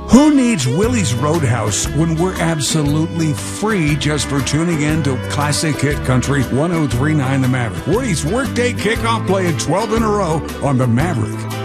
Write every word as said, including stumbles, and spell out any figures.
Who needs Willie's Roadhouse when we're absolutely free just for tuning in to Classic Hit Country one oh three point nine The Maverick? Woody's Workday Kickoff playing twelve in a row on The Maverick.